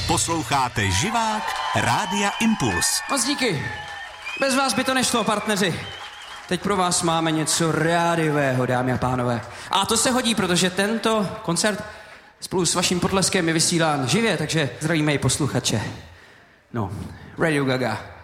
Posloucháte Živák Rádia Impuls. Moc díky. Bez vás by to nešlo, partneři. Teď pro vás máme něco rádiového, dámy a pánové. A to se hodí, protože tento koncert spolu s vaším potleskem je vysílán živě, takže zdravíme i posluchače. No, Radio Gaga.